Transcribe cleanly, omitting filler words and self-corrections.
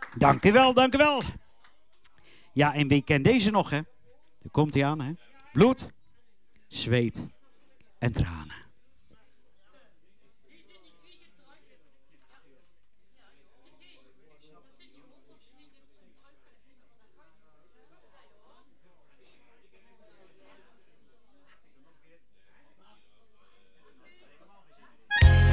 Dank u wel, dank u wel. Ja, en wie kent deze nog, hè? Daar komt hij aan, hè? Bloed, zweet en tranen.